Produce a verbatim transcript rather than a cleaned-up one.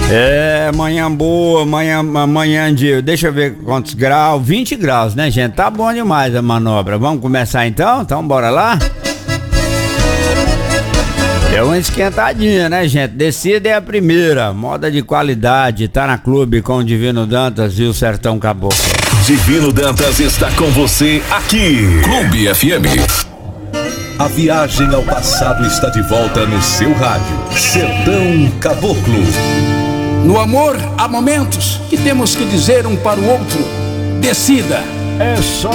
É, manhã boa, manhã, manhã de, deixa eu ver quantos graus, vinte graus, né, gente? Tá bom demais a manobra. Vamos começar então? Então bora lá? É uma esquentadinha, né, gente? Descida é a primeira, moda de qualidade, tá na Clube com o Divino Dantas e o Sertão Caboclo. Divino Dantas está com você aqui. Clube F M. A viagem ao passado está de volta no seu rádio. Sertão Caboclo. No amor, há momentos que temos que dizer um para o outro: decida. É só